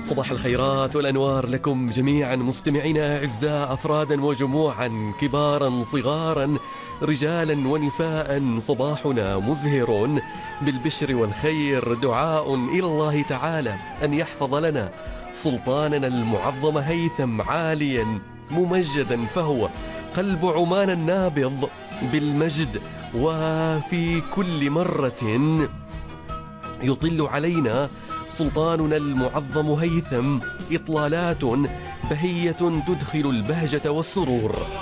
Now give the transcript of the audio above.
صباح الخيرات والأنوار لكم جميعا مستمعينا أعزاء، أفرادا وجموعا، كبارا صغارا، رجالا ونساء. صباحنا مزهر بالبشر والخير، دعاء إلى الله تعالى أن يحفظ لنا سلطاننا المعظم هيثم عاليا ممجدا، فهو قلب عمان النابض بالمجد. وفي كل مرة يطل علينا سلطاننا المعظم هيثم إطلالات بهية تدخل البهجة والسرور.